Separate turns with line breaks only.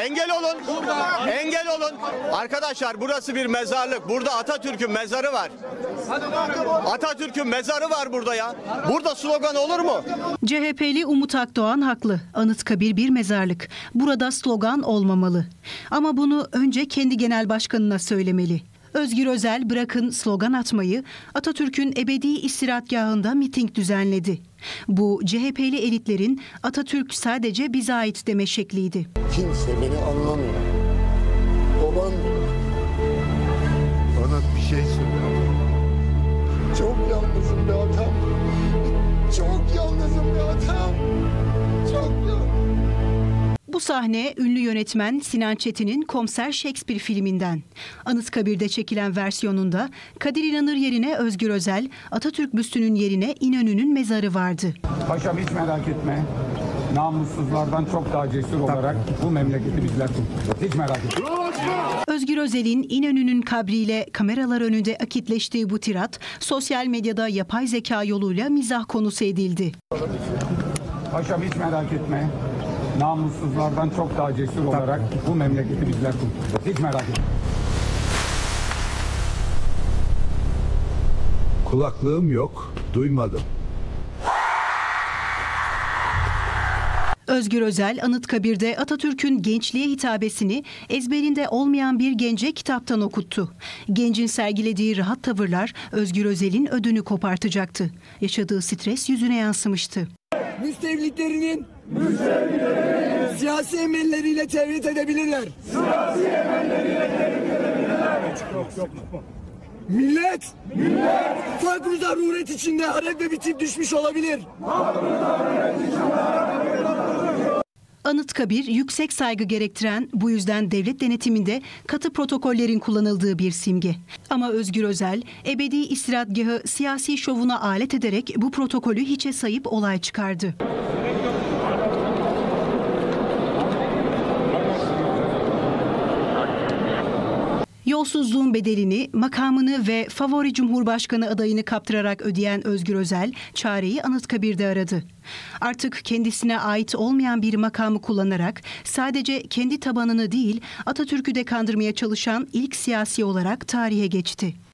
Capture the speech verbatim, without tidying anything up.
Engel olun. Engel olun. Arkadaşlar burası bir mezarlık. Burada Atatürk'ün mezarı var. Atatürk'ün mezarı var burada ya. Burada slogan olur mu?
C H P'li Umut Akdoğan haklı. Anıtkabir bir mezarlık. Burada slogan olmamalı. Ama bunu önce kendi genel başkanına söylemeli. Özgür Özel bırakın slogan atmayı, Atatürk'ün ebedi istirahatgahında miting düzenledi. Bu C H P'li elitlerin Atatürk sadece bize ait deme şekliydi.
Kimse beni anlamıyor. Babam
Bana bir şey söyle.
çok yalnızım be atam. Çok yalnızım be atam. Çok yalnızım.
Bu sahne ünlü yönetmen Sinan Çetin'in Komiser Shakespeare filminden. Anıtkabir'de çekilen versiyonunda Kadir İnanır yerine Özgür Özel, Atatürk büstünün yerine İnönü'nün mezarı vardı.
Paşam hiç merak etme. Namussuzlardan çok daha cesur olarak bu memleketi bizler tutacağız. Hiç merak etme.
Özgür Özel'in İnönü'nün kabriyle kameralar önünde akitleştiği bu tirat sosyal medyada yapay zeka yoluyla mizah konusu edildi.
Paşam hiç merak etme. Namussuzlardan çok daha cesur olarak bu memleketi bizler tutacağız. Hiç merak etme.
Kulaklığım yok, duymadım.
Özgür Özel, Anıtkabir'de Atatürk'ün gençliğe hitabesini ezberinde olmayan bir gence kitaptan okuttu. Gencin sergilediği rahat tavırlar Özgür Özel'in ödünü kopartacaktı. Yaşadığı stres yüzüne yansımıştı.
Müstevliklerinin, Müstevliklerinin siyasi emelleriyle tevhid edebilirler. Siyasi emelleriyle tevhid edebilirler. Millet, Millet fakr zaruret içinde harap ve bitip düşmüş olabilir.
Anıtkabir yüksek saygı gerektiren, bu yüzden devlet denetiminde katı protokollerin kullanıldığı bir simge. Ama Özgür Özel, ebedi istirahatgahı siyasi şovuna alet ederek bu protokolü hiçe sayıp olay çıkardı. Yolsuzluğun bedelini, makamını ve favori Cumhurbaşkanı adayını kaptırarak ödeyen Özgür Özel, çareyi Anıtkabir'de aradı. Artık kendisine ait olmayan bir makamı kullanarak sadece kendi tabanını değil, Atatürk'ü de kandırmaya çalışan ilk siyasi olarak tarihe geçti.